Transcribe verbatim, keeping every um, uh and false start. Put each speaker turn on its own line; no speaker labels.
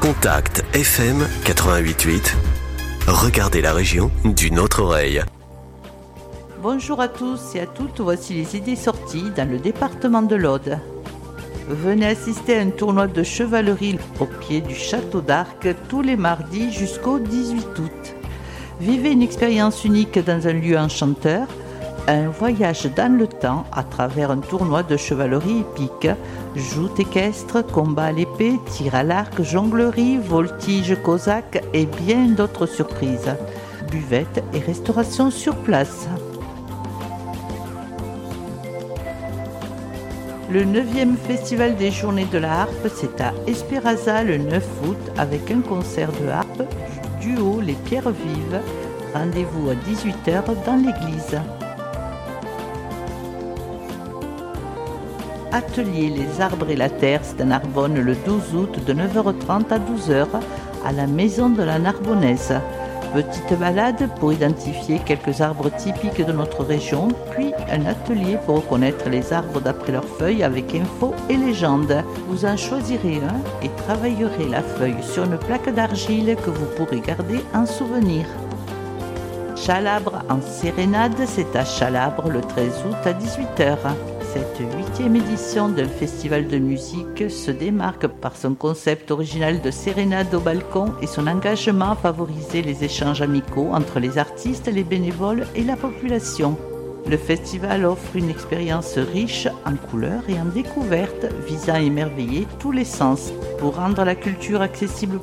Contact F M quatre-vingt-huit virgule huit. Regardez la région d'une autre oreille.
Bonjour à tous et à toutes, voici les idées sorties dans le département de l'Aude. Venez assister à un tournoi de chevalerie au pied du château d'Arques tous les mardis jusqu'au dix-huit août. Vivez une expérience unique dans un lieu enchanteur, un voyage dans le temps à travers un tournoi de chevalerie épique, joutes équestres, combats à l'épée, tir à l'arc, jonglerie, voltige cosaque et bien d'autres surprises. Buvette et restauration sur place. Le neuvième festival des Journées de la Harpe, c'est à Espéraza le neuf août avec un concert de harpe du duo Les Pierres Vives. Rendez-vous à dix-huit heures dans l'église. Atelier Les Arbres et la Terre, c'est à Narbonne le douze août de neuf heures trente à douze heures à la Maison de la Narbonnaise. Petite balade pour identifier quelques arbres typiques de notre région, puis un atelier pour reconnaître les arbres d'après leurs feuilles avec infos et légendes. Vous en choisirez un et travaillerez la feuille sur une plaque d'argile que vous pourrez garder en souvenir. Chalabre en sérénade, c'est à Chalabre le treize août à dix-huit heures. Cette huitième édition d'un festival de musique se démarque par son concept original de sérénade au balcon et son engagement à favoriser les échanges amicaux entre les artistes, les bénévoles et la population. Le festival offre une expérience riche en couleurs et en découvertes visant à émerveiller tous les sens. Pour rendre la culture accessible